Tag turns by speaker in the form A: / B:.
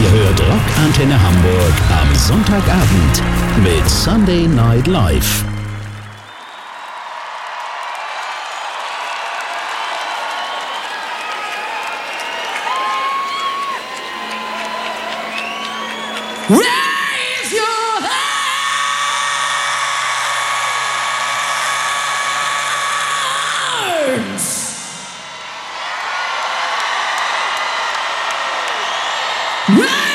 A: Ihr hört Rockantenne Hamburg am Sonntagabend mit Sunday Night Live.
B: Raise your hands. Raise